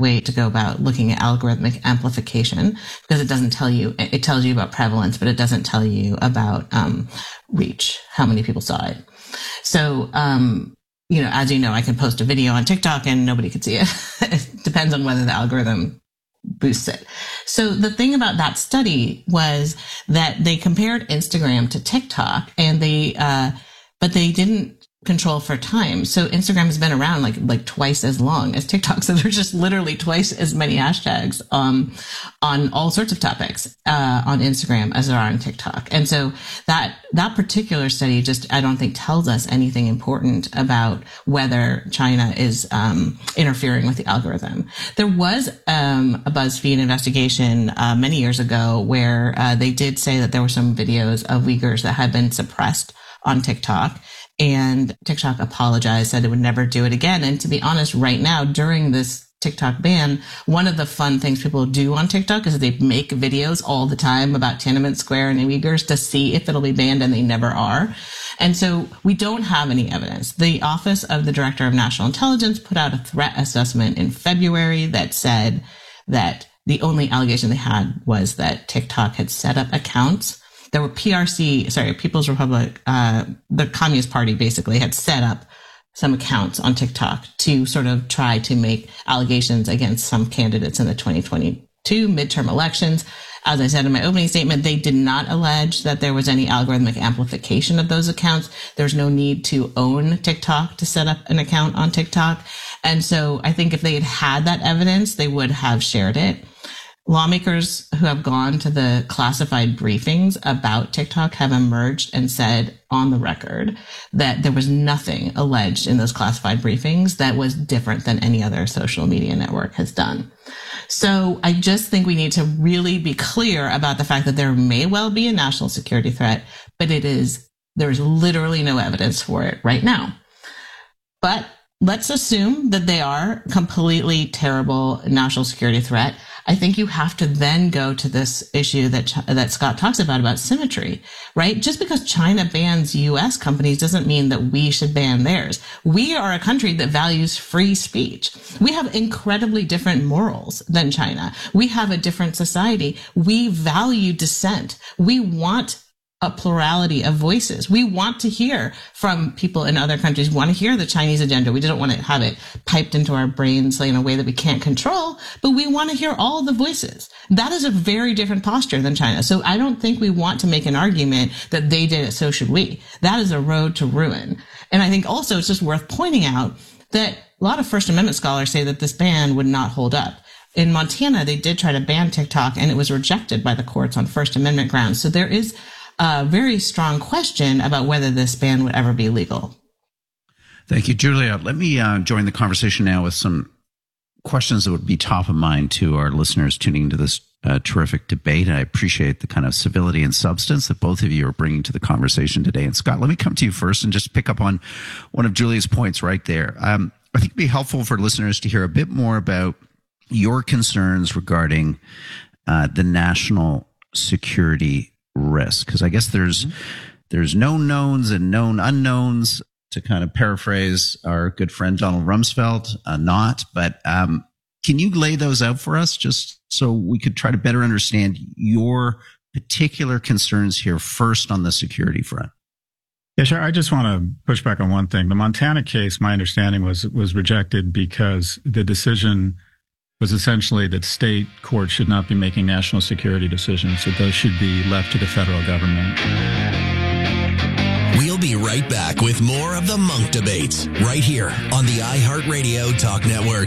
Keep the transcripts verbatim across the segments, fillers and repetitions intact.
way to go about looking at algorithmic amplification, because it doesn't tell you, it tells you about prevalence, but it doesn't tell you about um, reach, how many people saw it. So, um, you know, as you know, I can post a video on TikTok and nobody could see it. It depends on whether the algorithm boosts it. So the thing about that study was that they compared Instagram to TikTok, and they, uh, but they didn't control for time. So Instagram has been around like, like twice as long as TikTok. So there's just literally twice as many hashtags, um, on all sorts of topics, uh, on Instagram as there are on TikTok. And so that, that particular study just, I don't think tells us anything important about whether China is, um, interfering with the algorithm. There was, um, a BuzzFeed investigation, uh, many years ago where, uh, they did say that there were some videos of Uyghurs that had been suppressed on TikTok. And TikTok apologized, said it would never do it again. And to be honest, right now, during this TikTok ban, one of the fun things people do on TikTok is they make videos all the time about Tiananmen Square and Uyghurs to see if it'll be banned, and they never are. And so we don't have any evidence. The Office of the Director of National Intelligence put out a threat assessment in February that said that the only allegation they had was that TikTok had set up accounts. There were P R C, sorry, People's Republic, uh, the Communist Party basically had set up some accounts on TikTok to sort of try to make allegations against some candidates in the twenty twenty-two midterm elections. As I said in my opening statement, they did not allege that there was any algorithmic amplification of those accounts. There's no need to own TikTok to set up an account on TikTok. And so I think if they had had that evidence, they would have shared it. Lawmakers who have gone to the classified briefings about TikTok have emerged and said on the record that there was nothing alleged in those classified briefings that was different than any other social media network has done. So I just think we need to really be clear about the fact that there may well be a national security threat, but it is, there is literally no evidence for it right now. But let's assume that they are completely terrible national security threat. I think you have to then go to this issue that that Scott talks about, about symmetry, right? Just because China bans U S companies doesn't mean that we should ban theirs. We are a country that values free speech. We have incredibly different morals than China. We have a different society. We value dissent. We want a plurality of voices. We want to hear from people in other countries. We want to hear the Chinese agenda. We don't want to have it piped into our brains in a way that we can't control, but we want to hear all the voices. That is a very different posture than China. So I don't think we want to make an argument that they did it, so should we. That is a road to ruin. And I think also it's just worth pointing out that a lot of First Amendment scholars say that this ban would not hold up. In Montana, they did try to ban TikTok, and it was rejected by the courts on First Amendment grounds. So there is a very strong question about whether this ban would ever be legal. Thank you, Julia. Let me uh, join the conversation now with some questions that would be top of mind to our listeners tuning into this uh, terrific debate. And I appreciate the kind of civility and substance that both of you are bringing to the conversation today. And Scott, let me come to you first and just pick up on one of Julia's points right there. Um, I think it'd be helpful for listeners to hear a bit more about your concerns regarding uh, the national security risk, because I guess there's mm-hmm. there's known knowns and known unknowns, to kind of paraphrase our good friend Donald Rumsfeld, uh, not, but um, can you lay those out for us just so we could try to better understand your particular concerns here first on the security front? Yeah, sure. I just want to push back on one thing. The Montana case, my understanding was was rejected because the decision was essentially that state courts should not be making national security decisions, that those should be left to the federal government. We'll be right back with more of the Monk Debates right here on the iHeartRadio Talk Network.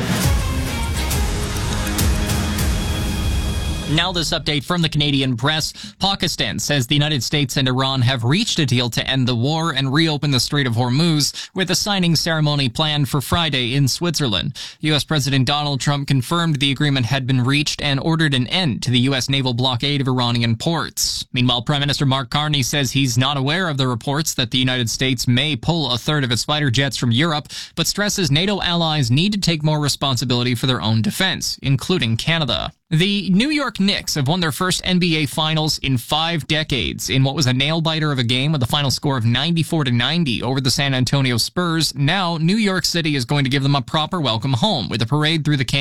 Now this update from the Canadian press. Pakistan says the United States and Iran have reached a deal to end the war and reopen the Strait of Hormuz, with a signing ceremony planned for Friday in Switzerland. U S. President Donald Trump confirmed the agreement had been reached and ordered an end to the U S naval blockade of Iranian ports. Meanwhile, Prime Minister Mark Carney says he's not aware of the reports that the United States may pull a third of its fighter jets from Europe, but stresses NATO allies need to take more responsibility for their own defense, including Canada. The New York Knicks have won their first N B A Finals in five decades in what was a nail-biter of a game with a final score of ninety-four to ninety over the San Antonio Spurs. Now, New York City is going to give them a proper welcome home with a parade through the